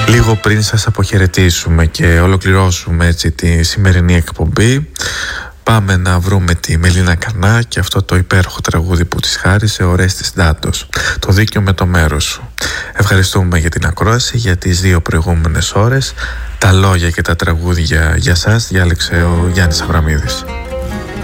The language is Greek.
Λίγο πριν σας αποχαιρετήσουμε και ολοκληρώσουμε έτσι τη σημερινή εκπομπή, πάμε να βρούμε τη Μελίνα Κανά και αυτό το υπέροχο τραγούδι που της χάρισε ο Ρέστης Ντάντος, το δίκιο με το μέρος σου. Ευχαριστούμε για την ακρόαση, για τις 2 προηγούμενες ώρες. Τα λόγια και τα τραγούδια για σας διάλεξε ο Γιάννης Αβραμίδης.